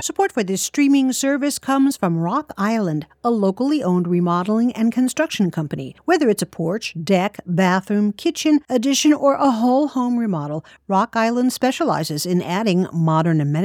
Support for this streaming service comes from Rock Island, a locally owned remodeling and construction company. Whether it's a porch, deck, bathroom, kitchen, addition, or a whole home remodel, Rock Island specializes in adding modern amenities